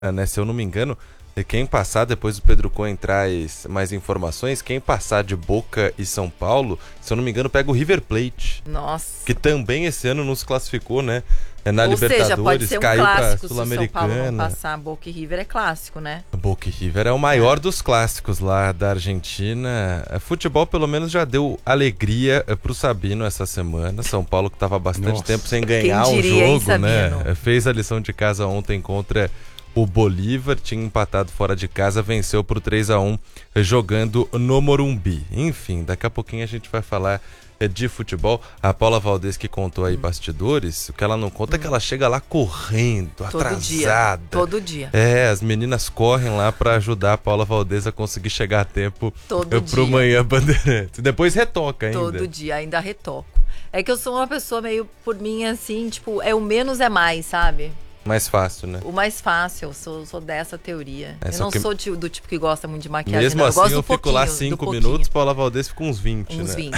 né? Se eu não me engano, quem passar, depois do Pedro Cohen traz mais informações, quem passar de Boca e São Paulo, se eu não me engano, pega o River Plate. Nossa. Que também esse ano não se classificou, né? Na Ou Libertadores, seja, pode ser um caiu clássico pra se o São Sul-Americana. Paulo não passar. Boca e River é clássico, né? Boca e River é o maior dos clássicos lá da Argentina. Futebol pelo menos já deu alegria pro Sabino essa semana. São Paulo que estava bastante tempo sem ganhar um jogo, né? Fez a lição de casa ontem contra o Bolívar, tinha empatado fora de casa, venceu por 3-1 jogando no Morumbi. Enfim, daqui a pouquinho a gente vai falar de futebol. A Paula Valdez que contou aí bastidores, o que ela não conta é que ela chega lá correndo, atrasada. Todo dia. As meninas correm lá pra ajudar a Paula Valdez a conseguir chegar a tempo pro Manhã Bandeirantes. Depois retoca ainda. Todo dia, ainda retoco. É que eu sou uma pessoa meio, por mim, assim, tipo, o menos é mais, sabe? Mais fácil, né? O mais fácil, eu sou dessa teoria. Eu não sou do tipo que gosta muito de maquiagem. Mesmo não. assim, eu fico lá 5 minutos, Paula Valdez fica uns 20, uns né? 20.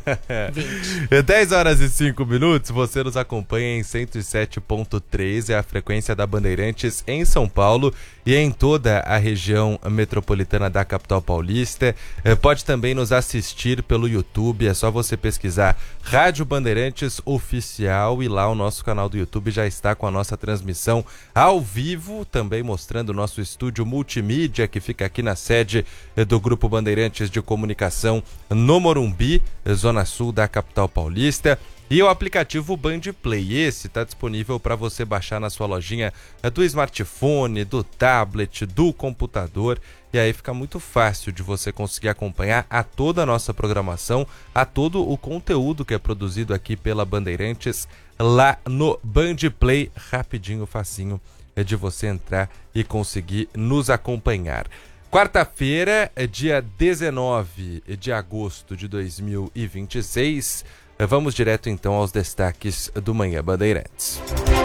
10 horas e 5 minutos, você nos acompanha em 107.3, é a frequência da Bandeirantes em São Paulo e em toda a região metropolitana da capital paulista. Pode também nos assistir pelo YouTube, é só você pesquisar Rádio Bandeirantes Oficial e lá o nosso canal do YouTube já está com a nossa transmissão ao vivo, também mostrando o nosso estúdio multimídia que fica aqui na sede do Grupo Bandeirantes de Comunicação no Morumbi, zona sul da capital paulista. E o aplicativo Bandplay, esse está disponível para você baixar na sua lojinha do smartphone, do tablet, do computador. E aí fica muito fácil de você conseguir acompanhar a toda a nossa programação, a todo o conteúdo que é produzido aqui pela Bandeirantes lá no Bandplay. Rapidinho, facinho de você entrar e conseguir nos acompanhar. Quarta-feira, dia 19 de agosto de 2026. Vamos direto então aos destaques do Manhã Bandeirantes.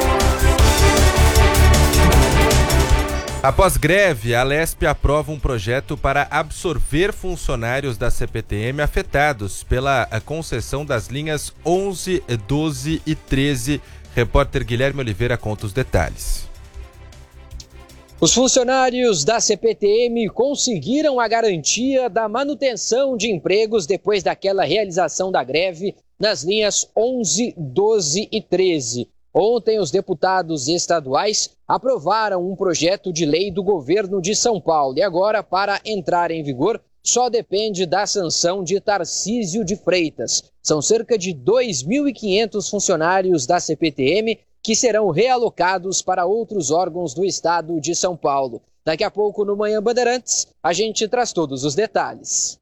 Após greve, a Alesp aprova um projeto para absorver funcionários da CPTM afetados pela concessão das linhas 11, 12 e 13. Repórter Guilherme Oliveira conta os detalhes. Os funcionários da CPTM conseguiram a garantia da manutenção de empregos depois daquela realização da greve nas linhas 11, 12 e 13. Ontem, os deputados estaduais aprovaram um projeto de lei do governo de São Paulo e agora, para entrar em vigor, só depende da sanção de Tarcísio de Freitas. São cerca de 2.500 funcionários da CPTM que serão realocados para outros órgãos do estado de São Paulo. Daqui a pouco, no Manhã Bandeirantes, a gente traz todos os detalhes.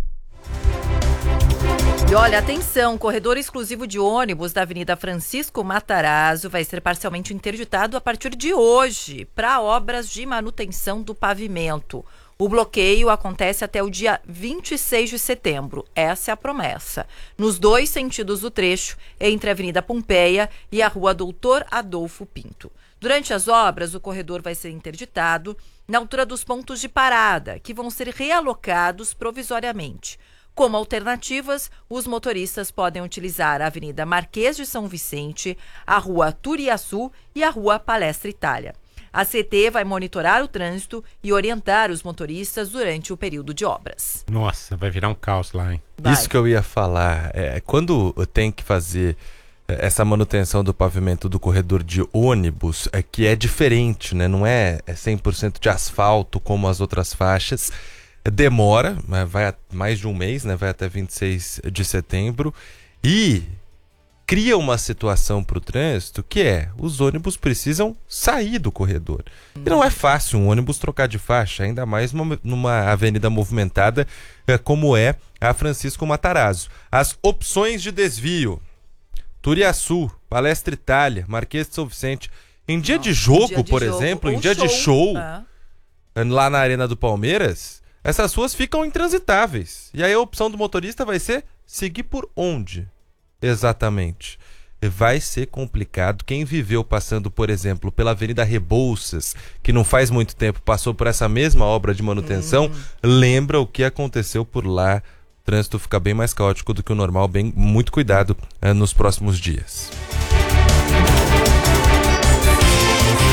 E olha, atenção, o corredor exclusivo de ônibus da Avenida Francisco Matarazzo vai ser parcialmente interditado a partir de hoje para obras de manutenção do pavimento. O bloqueio acontece até o dia 26 de setembro, essa é a promessa, nos dois sentidos do trecho, entre a Avenida Pompeia e a Rua Doutor Adolfo Pinto. Durante as obras, o corredor vai ser interditado na altura dos pontos de parada, que vão ser realocados provisoriamente. Como alternativas, os motoristas podem utilizar a Avenida Marquês de São Vicente, a Rua Turiaçu e a Rua Palestra Itália. A CT vai monitorar o trânsito e orientar os motoristas durante o período de obras. Nossa, vai virar um caos lá, hein? Isso que eu ia falar. Quando tem que fazer essa manutenção do pavimento do corredor de ônibus, que é diferente, né? Não é 100% de asfalto como as outras faixas. Demora, vai mais de um mês, né? Vai até 26 de setembro e cria uma situação para o trânsito que os ônibus precisam sair do corredor. E não é fácil um ônibus trocar de faixa, ainda mais numa avenida movimentada como é a Francisco Matarazzo. As opções de desvio: Turiaçu, Palestra Itália, Marquês de São Vicente. Em dia de jogo, por exemplo, em dia de show, lá na Arena do Palmeiras, essas ruas ficam intransitáveis. E aí a opção do motorista vai ser seguir por onde? Exatamente. Vai ser complicado. Quem viveu passando, por exemplo, pela Avenida Rebouças, que não faz muito tempo passou por essa mesma obra de manutenção, lembra o que aconteceu por lá. O trânsito fica bem mais caótico do que o normal. Muito cuidado nos próximos dias.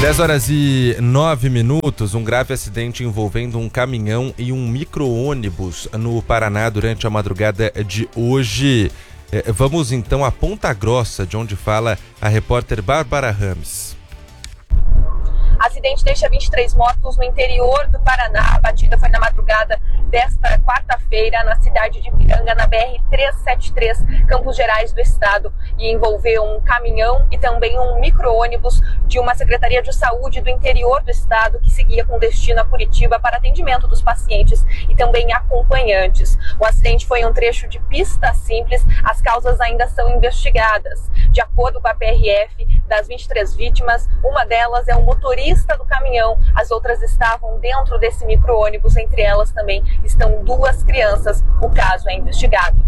10h09, um grave acidente envolvendo um caminhão e um micro-ônibus no Paraná durante a madrugada de hoje. Vamos então a Ponta Grossa, de onde fala a repórter Bárbara Rames. Acidente deixa 23 mortos no interior do Paraná. A batida foi na madrugada desta quarta-feira na cidade de Piranga, na BR-373, Campos Gerais do estado, e envolveu um caminhão e também um micro-ônibus de uma Secretaria de Saúde do interior do estado que seguia com destino a Curitiba para atendimento dos pacientes e também acompanhantes. O acidente foi um trecho de pista simples, as causas ainda são investigadas. De acordo com a PRF, das 23 vítimas, uma delas é o motorista do caminhão, as outras estavam dentro desse micro-ônibus, entre elas também estão 2 crianças. O caso é investigado.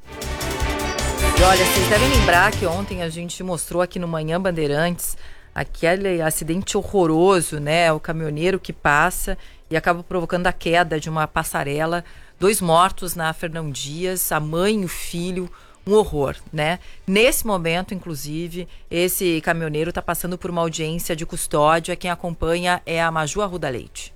E olha, vocês devem lembrar que ontem a gente mostrou aqui no Manhã Bandeirantes aquele acidente horroroso, né? O caminhoneiro que passa e acaba provocando a queda de uma passarela, 2 mortos na Fernão Dias, a mãe e o filho. Um horror, né? Nesse momento, inclusive, esse caminhoneiro está passando por uma audiência de custódia. Quem acompanha é a Maju Arruda Leite.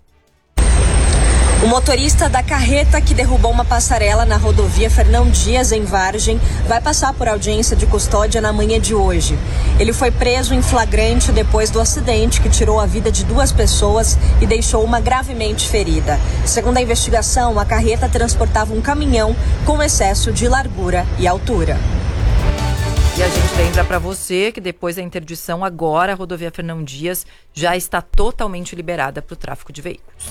O motorista da carreta que derrubou uma passarela na rodovia Fernão Dias, em Vargem, vai passar por audiência de custódia na manhã de hoje. Ele foi preso em flagrante depois do acidente que tirou a vida de 2 pessoas e deixou uma gravemente ferida. Segundo a investigação, a carreta transportava um caminhão com excesso de largura e altura. E a gente lembra para você que depois da interdição, agora a rodovia Fernão Dias já está totalmente liberada para o tráfego de veículos.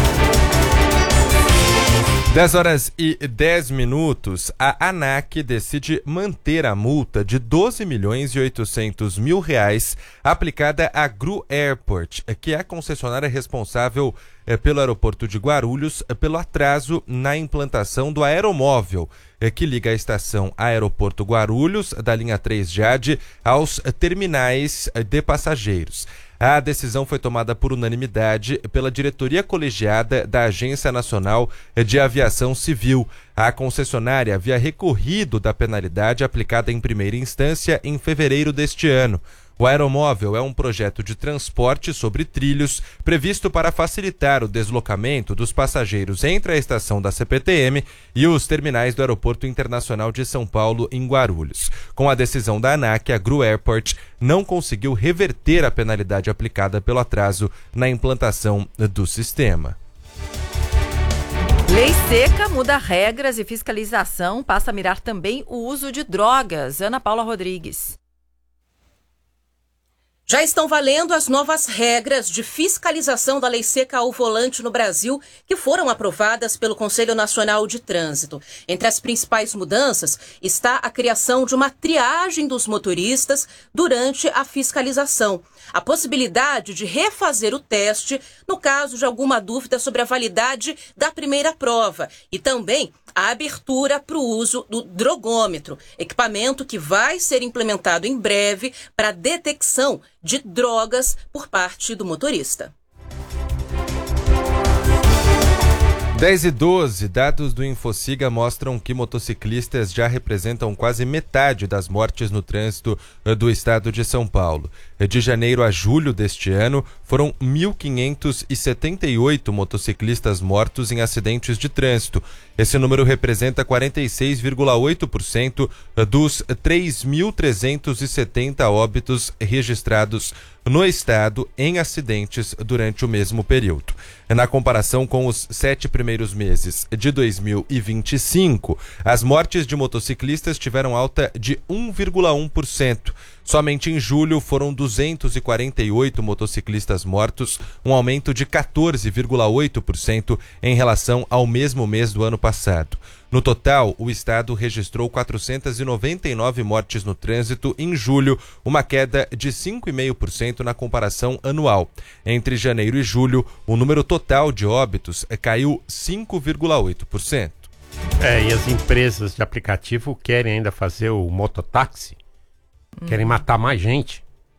10h10, a ANAC decide manter a multa de R$12.800.000 aplicada à Gru Airport, que é a concessionária responsável pelo aeroporto de Guarulhos, pelo atraso na implantação do aeromóvel, que liga a estação Aeroporto Guarulhos, da linha 3 Jade, aos terminais de passageiros. A decisão foi tomada por unanimidade pela diretoria colegiada da Agência Nacional de Aviação Civil. A concessionária havia recorrido da penalidade aplicada em primeira instância em fevereiro deste ano. O aeromóvel é um projeto de transporte sobre trilhos previsto para facilitar o deslocamento dos passageiros entre a estação da CPTM e os terminais do Aeroporto Internacional de São Paulo, em Guarulhos. Com a decisão da ANAC, a Gru Airport não conseguiu reverter a penalidade aplicada pelo atraso na implantação do sistema. Lei seca muda regras e fiscalização passa a mirar também o uso de drogas. Ana Paula Rodrigues. Já estão valendo as novas regras de fiscalização da Lei Seca ao Volante no Brasil, que foram aprovadas pelo Conselho Nacional de Trânsito. Entre as principais mudanças está a criação de uma triagem dos motoristas durante a fiscalização. A possibilidade de refazer o teste no caso de alguma dúvida sobre a validade da primeira prova e também a abertura para o uso do drogômetro, equipamento que vai ser implementado em breve para a detecção de drogas por parte do motorista. 10h12, dados do Infociga mostram que motociclistas já representam quase metade das mortes no trânsito do estado de São Paulo. De janeiro a julho deste ano, foram 1.578 motociclistas mortos em acidentes de trânsito. Esse número representa 46,8% dos 3.370 óbitos registrados no estado em acidentes durante o mesmo período. Na comparação com os 7 primeiros meses de 2025, as mortes de motociclistas tiveram alta de 1,1%. Somente em julho foram 248 motociclistas mortos, um aumento de 14,8% em relação ao mesmo mês do ano passado. No total, o estado registrou 499 mortes no trânsito em julho, uma queda de 5,5% na comparação anual. Entre janeiro e julho, o número total de óbitos caiu 5,8%. E as empresas de aplicativo querem ainda fazer o mototáxi, querem matar mais gente.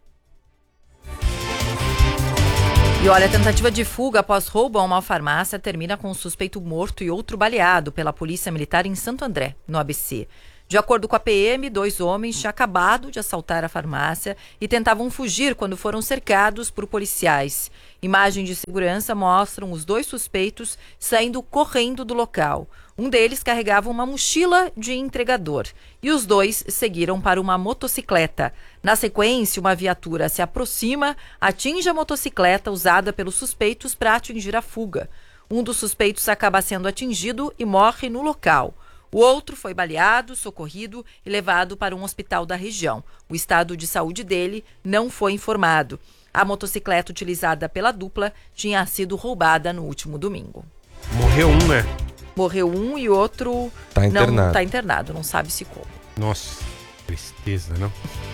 E olha, a tentativa de fuga após roubo a uma farmácia termina com um suspeito morto e outro baleado pela Polícia Militar em Santo André, no ABC. De acordo com a PM, 2 homens tinham acabado de assaltar a farmácia e tentavam fugir quando foram cercados por policiais. Imagens de segurança mostram os 2 suspeitos saindo correndo do local. Um deles carregava uma mochila de entregador e os 2 seguiram para uma motocicleta. Na sequência, uma viatura se aproxima, atinge a motocicleta usada pelos suspeitos para atingir a fuga. Um dos suspeitos acaba sendo atingido e morre no local. O outro foi baleado, socorrido e levado para um hospital da região. O estado de saúde dele não foi informado. A motocicleta utilizada pela dupla tinha sido roubada no último domingo. Morreu um, né? Morreu um e o outro não está internado, não sabe se como. Nossa, tristeza, não?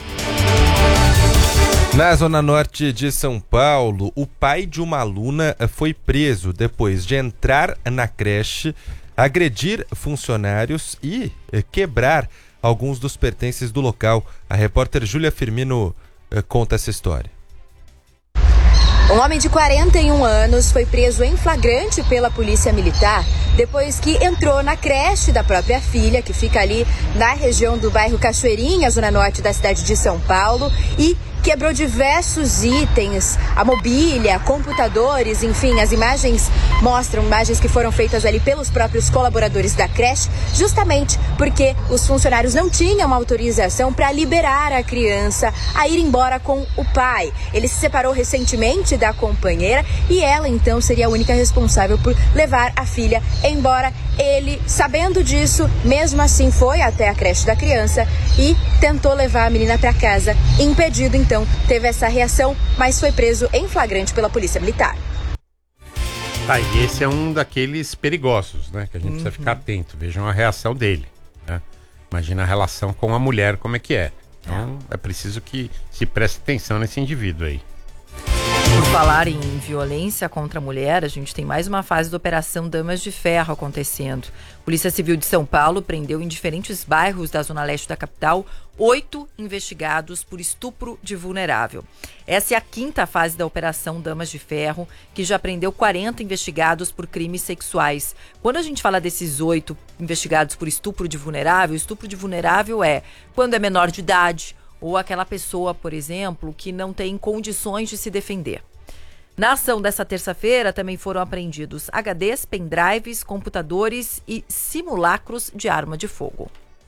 Na zona norte de São Paulo, o pai de uma aluna foi preso depois de entrar na creche, agredir funcionários e quebrar alguns dos pertences do local. A repórter Júlia Firmino conta essa história. Um homem de 41 anos foi preso em flagrante pela polícia militar depois que entrou na creche da própria filha, que fica ali na região do bairro Cachoeirinha, zona norte da cidade de São Paulo, e quebrou diversos itens, a mobília, computadores, enfim, as imagens mostram imagens que foram feitas ali pelos próprios colaboradores da creche, justamente porque os funcionários não tinham autorização para liberar a criança a ir embora com o pai. Ele se separou recentemente da companheira e ela então seria a única responsável por levar a filha embora. Ele, sabendo disso, mesmo assim foi até a creche da criança e tentou levar a menina para casa, impedido então. Então, teve essa reação, mas foi preso em flagrante pela polícia militar. Tá, e esse é um daqueles perigosos, né? Que a gente precisa ficar atento. Vejam a reação dele, né? Imagina a relação com a mulher, como é que é. Então, é preciso que se preste atenção nesse indivíduo aí. Por falar em violência contra a mulher, a gente tem mais uma fase da Operação Damas de Ferro acontecendo. Polícia Civil de São Paulo prendeu em diferentes bairros da zona leste da capital 8 investigados por estupro de vulnerável. Essa é a 5ª fase da Operação Damas de Ferro, que já prendeu 40 investigados por crimes sexuais. Quando a gente fala desses 8 investigados por estupro de vulnerável é quando é menor de idade, ou aquela pessoa, por exemplo, que não tem condições de se defender. Na ação dessa terça-feira também foram apreendidos HDs, pendrives, computadores e simulacros de arma de fogo.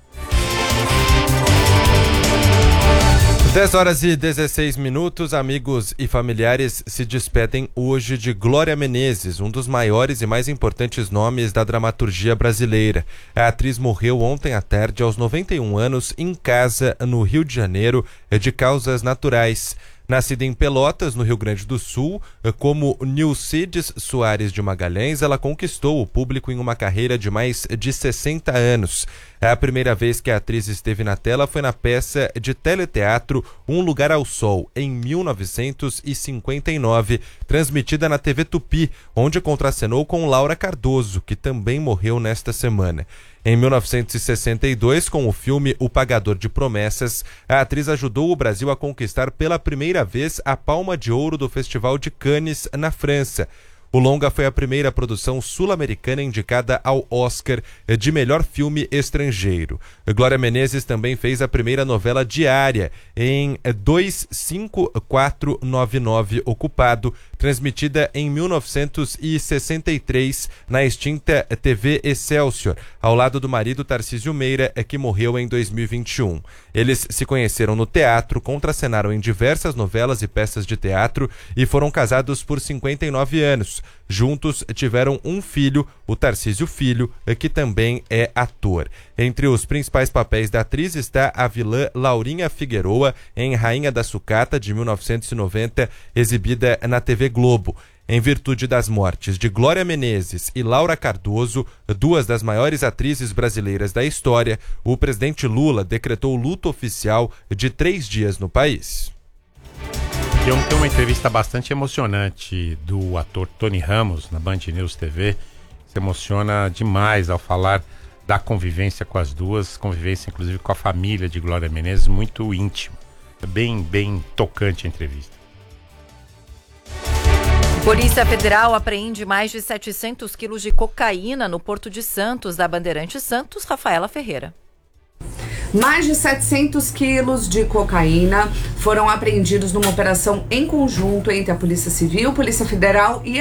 10h16, amigos e familiares se despedem hoje de Glória Menezes, um dos maiores e mais importantes nomes da dramaturgia brasileira. A atriz morreu ontem à tarde, aos 91 anos, em casa, no Rio de Janeiro, de causas naturais. Nascida em Pelotas, no Rio Grande do Sul, como Nilcides Soares de Magalhães, ela conquistou o público em uma carreira de mais de 60 anos. A primeira vez que a atriz esteve na tela foi na peça de teleteatro Um Lugar ao Sol, em 1959, transmitida na TV Tupi, onde contracenou com Laura Cardoso, que também morreu nesta semana. Em 1962, com o filme O Pagador de Promessas, a atriz ajudou o Brasil a conquistar pela primeira vez a Palma de Ouro do Festival de Cannes, na França. O longa foi a primeira produção sul-americana indicada ao Oscar de melhor filme estrangeiro. Glória Menezes também fez a primeira novela diária em 25499 Ocupado, transmitida em 1963 na extinta TV Excelsior, ao lado do marido Tarcísio Meira, que morreu em 2021. Eles se conheceram no teatro, contracenaram em diversas novelas e peças de teatro e foram casados por 59 anos. Juntos tiveram um filho, o Tarcísio Filho, que também é ator. Entre os principais papéis da atriz está a vilã Laurinha Figueroa em Rainha da Sucata, de 1990, exibida na TV Globo. Em virtude das mortes de Glória Menezes e Laura Cardoso, duas das maiores atrizes brasileiras da história, o presidente Lula decretou luto oficial de 3 dias no país. E ontem tem uma entrevista bastante emocionante do ator Tony Ramos na Band News TV. Se emociona demais ao falar da convivência com as duas, convivência inclusive com a família de Glória Menezes, muito íntima. É bem tocante a entrevista. Polícia Federal apreende mais de 700 quilos de cocaína no Porto de Santos, da Bandeirantes Santos, Rafaela Ferreira. Mais de 700 quilos de cocaína foram apreendidos numa operação em conjunto entre a Polícia Civil, Polícia Federal e